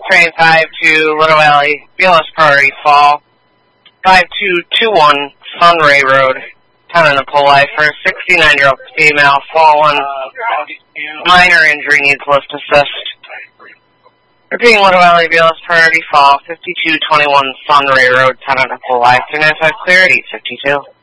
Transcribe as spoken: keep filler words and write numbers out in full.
Train five two, Little Valley, B L S Priority Fall, five two two one, Sunray Road, town of Napoli, for a sixty-nine-year-old female, fallen, minor injury, needs lift assist. Repeating, Little Valley, B L S Priority Fall, fifty-two twenty-one, Sunray Road, town of Napoli, three nine five clear at eight fifty-two.